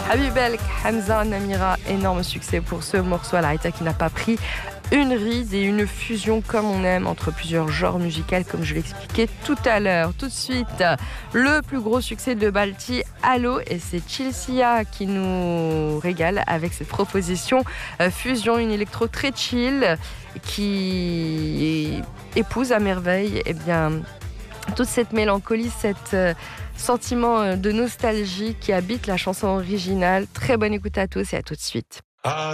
Habib El Hamza Namira, énorme succès pour ce morceau à la Rita qui n'a pas pris une ride et une fusion comme on aime entre plusieurs genres musicaux comme je l'expliquais tout à l'heure. Tout de suite, le plus gros succès de Balti, Allo, et c'est Chilsia qui nous régale avec cette proposition fusion, une électro très chill qui épouse à merveille toute cette mélancolie, cet sentiment de nostalgie qui habite la chanson originale. Très bonne écoute à tous et à tout de suite.